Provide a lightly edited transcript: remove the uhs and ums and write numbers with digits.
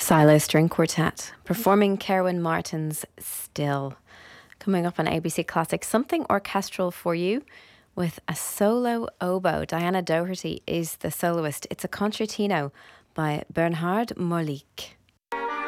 Silo String Quartet performing Kerwin Martin's Still. Coming up on ABC Classic, something orchestral for you with a solo oboe. Diana Doherty is the soloist. It's a concertino by Bernhard Molik.